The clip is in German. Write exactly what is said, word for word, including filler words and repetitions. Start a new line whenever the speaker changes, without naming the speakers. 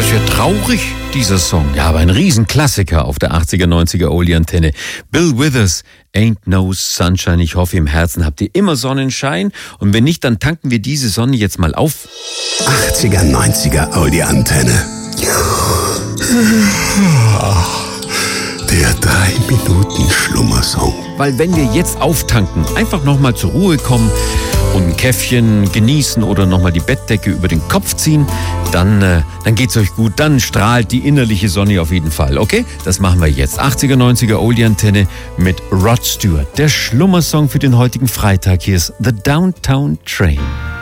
Das wird traurig, dieser Song. Ja, aber ein Riesenklassiker auf der achtziger, neunziger Oldie-Antenne. Bill Withers, Ain't No Sunshine. Ich hoffe, im Herzen habt ihr immer Sonnenschein. Und wenn nicht, dann tanken wir diese Sonne jetzt mal auf.
achtziger, neunziger Oldie-Antenne. Der drei Minuten Schlummersong.
Weil wenn wir jetzt auftanken, einfach nochmal zur Ruhe kommen und ein Käffchen genießen oder nochmal die Bettdecke über den Kopf ziehen, dann, äh, dann geht's euch gut, dann strahlt die innerliche Sonne auf jeden Fall, okay? Das machen wir jetzt. achtziger, neunziger Oldie-Antenne mit Rod Stewart. Der Schlummersong für den heutigen Freitag. Hier ist The Downtown Train.